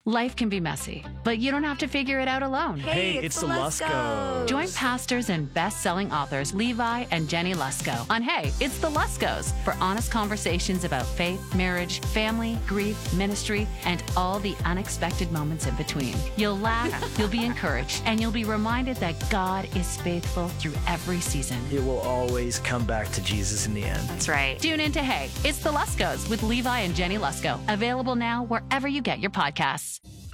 Life can be messy, but you don't have to figure it out alone. Hey, it's the Luskos. Join pastors and best-selling authors Levi and Jenny Lusko on Hey, It's the Luskos for honest conversations about faith, marriage, family, grief, ministry, and all the unexpected moments in between. You'll laugh, you'll be encouraged, and you'll be reminded that God is faithful through every season. It will always come back to Jesus in the end. That's right. Tune in to Hey, It's the Luskos with Levi and Jenny Lusko. Available now wherever you get your podcasts.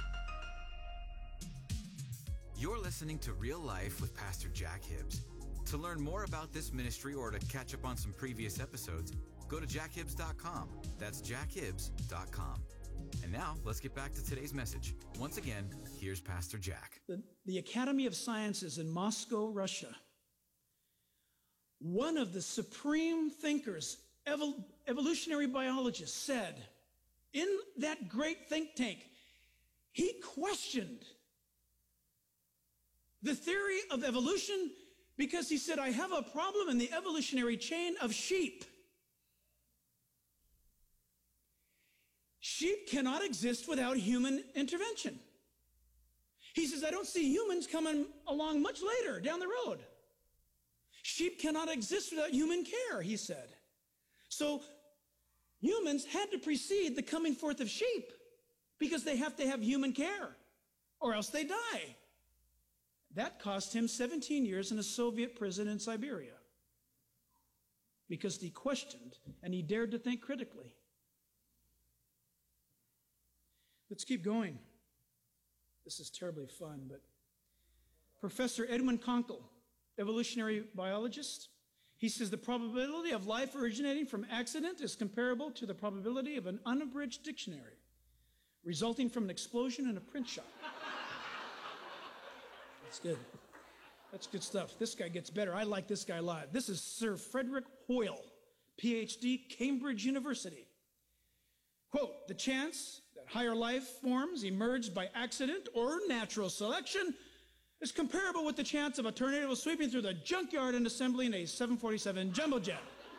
You're listening to Real Life with Pastor Jack Hibbs. To learn more about this ministry or to catch up on some previous episodes, go to jackhibbs.com. That's jackhibbs.com. And now, let's get back to today's message. Once again, here's Pastor Jack. The Academy of Sciences in Moscow, Russia. One of the supreme thinkers, evolutionary biologist, said in that great think tank, he questioned the theory of evolution because he said, I have a problem in the evolutionary chain of sheep. Sheep cannot exist without human intervention. He says, I don't see humans coming along much later down the road. Sheep cannot exist without human care, he said. So humans had to precede the coming forth of sheep because they have to have human care or else they die. That cost him 17 years in a Soviet prison in Siberia because he questioned and he dared to think critically. Let's keep going. This is terribly fun, but Professor Edwin Konkel, evolutionary biologist, he says the probability of life originating from accident is comparable to the probability of an unabridged dictionary resulting from an explosion in a print shop. That's good. That's good stuff. This guy gets better. I like this guy a lot. This is Sir Frederick Hoyle, PhD, Cambridge University. Quote, the chance that higher life forms emerged by accident or natural selection is comparable with the chance of a tornado sweeping through the junkyard and assembling a 747 jumbo jet.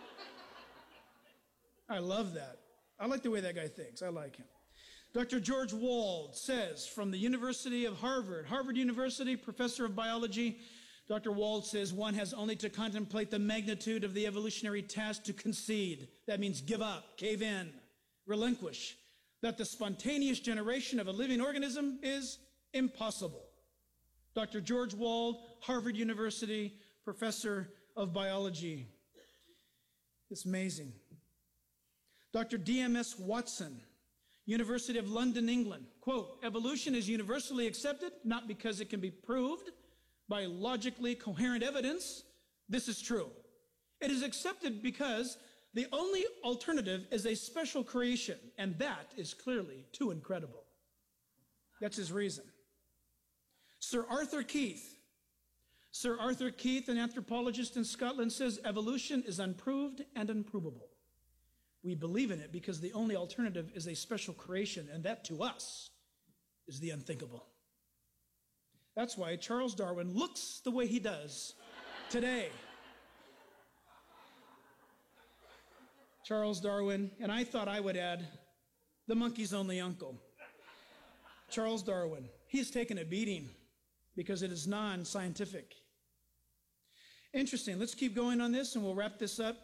I love that. I like the way that guy thinks. I like him. Dr. George Wald says from the University of Harvard University, professor of biology, Dr. Wald says one has only to contemplate the magnitude of the evolutionary task to concede. That means give up, cave in, relinquish, that the spontaneous generation of a living organism is impossible. Dr. George Wald, Harvard University, professor of biology. It's amazing. Dr. D.M.S. Watson, University of London, England. Quote, evolution is universally accepted, not because it can be proved by logically coherent evidence. This is true. It is accepted because the only alternative is a special creation, and that is clearly too incredible. That's his reason. Sir Arthur Keith, an anthropologist in Scotland, says evolution is unproved and unprovable. We believe in it because the only alternative is a special creation, and that to us is the unthinkable. That's why Charles Darwin looks the way he does today. Charles Darwin, and I thought I would add the monkey's only uncle. Charles Darwin, he's taken a beating because it is non-scientific. Interesting. Let's keep going on this and we'll wrap this up.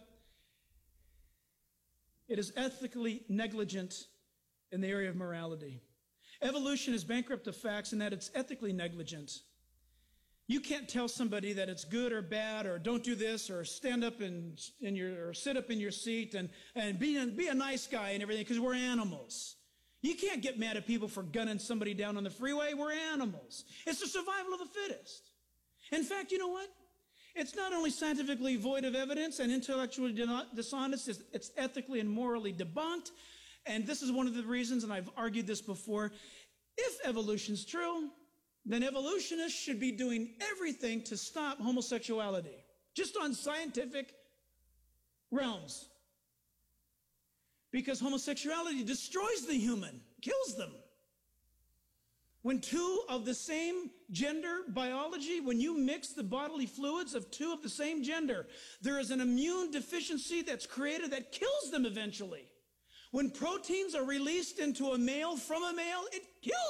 It is ethically negligent in the area of morality. Evolution is bankrupt of facts in that it's ethically negligent. You can't tell somebody that it's good or bad or don't do this or stand up or sit up in your seat and be a nice guy and everything because we're animals. You can't get mad at people for gunning somebody down on the freeway. We're animals. It's the survival of the fittest. In fact, you know what? It's not only scientifically void of evidence and intellectually dishonest, it's ethically and morally debunked. And this is one of the reasons, and I've argued this before, if evolution's true, then evolutionists should be doing everything to stop homosexuality, just on scientific realms. Because homosexuality destroys the human, kills them. When two of the same gender biology, when you mix the bodily fluids of two of the same gender, there is an immune deficiency that's created that kills them eventually. When proteins are released into a male from a male, it kills